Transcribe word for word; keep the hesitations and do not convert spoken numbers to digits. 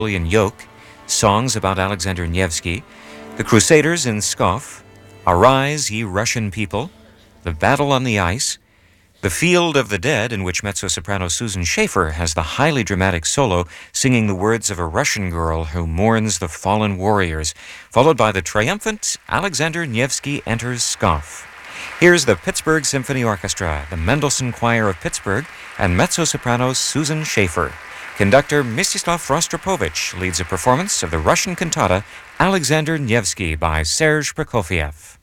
Yoke, songs about Alexander Nevsky, the Crusaders in Pskov, Arise, Ye Russian People, The Battle on the Ice, The Field of the Dead, in which mezzo-soprano Susan Schaefer has the highly dramatic solo singing the words of a Russian girl who mourns the fallen warriors, followed by the triumphant Alexander Nevsky Enters Pskov. Here's the Pittsburgh Symphony Orchestra, the Mendelssohn Choir of Pittsburgh, and mezzo-soprano Susan Schaefer. Conductor Mstislav Rostropovich leads a performance of the Russian cantata Alexander Nevsky by Serge Prokofiev.